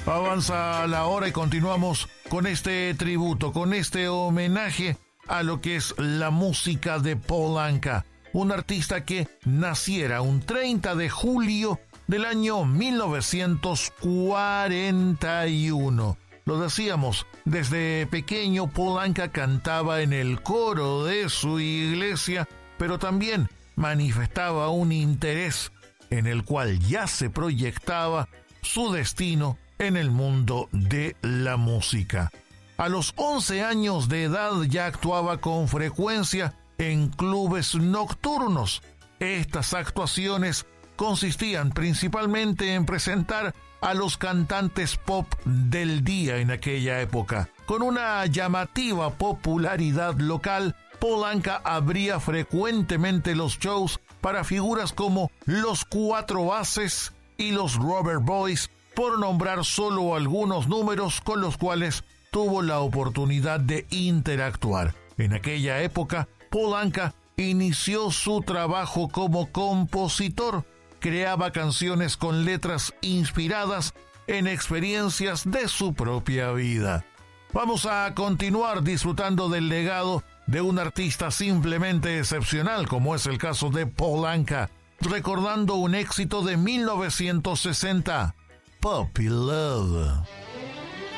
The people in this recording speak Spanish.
Avanza la hora y continuamos con este tributo, con este homenaje a lo que es la música de Paul Anka, un artista que naciera un 30 de julio del año 1941. Lo decíamos, desde pequeño Paul Anka cantaba en el coro de su iglesia, pero también manifestaba un interés en el cual ya se proyectaba su destino en el mundo de la música. A los 11 años de edad ya actuaba con frecuencia en clubes nocturnos. Estas actuaciones consistían principalmente en presentar a los cantantes pop del día en aquella época. Con una llamativa popularidad local, Paul Anka abría frecuentemente los shows para figuras como los Cuatro Haces y los Rubber Boys, por nombrar solo algunos números con los cuales tuvo la oportunidad de interactuar. En aquella época, Paul Anka inició su trabajo como compositor. Creaba canciones con letras inspiradas en experiencias de su propia vida. Vamos a continuar disfrutando del legado de un artista simplemente excepcional, como es el caso de Paul Anka, recordando un éxito de 1960, Puppy Love.